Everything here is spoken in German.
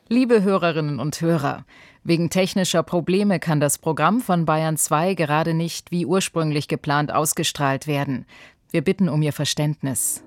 Liebe Hörerinnen und Hörer, wegen technischer Probleme kann das Programm von Bayern 2 gerade nicht wie ursprünglich geplant ausgestrahlt werden. Wir bitten um Ihr Verständnis.